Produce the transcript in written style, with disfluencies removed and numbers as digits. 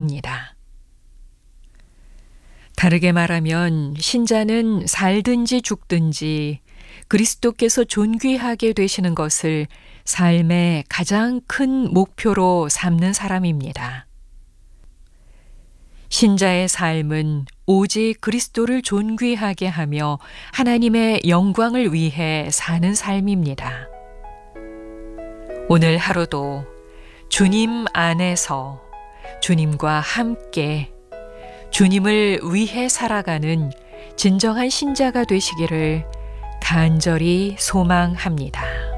것입니다. 다르게 말하면 신자는 살든지 죽든지 그리스도께서 존귀하게 되시는 것을 삶의 가장 큰 목표로 삼는 사람입니다. 신자의 삶은 오직 그리스도를 존귀하게 하며 하나님의 영광을 위해 사는 삶입니다. 오늘 하루도 주님 안에서 주님과 함께 주님을 위해 살아가는 진정한 신자가 되시기를 간절히 소망합니다.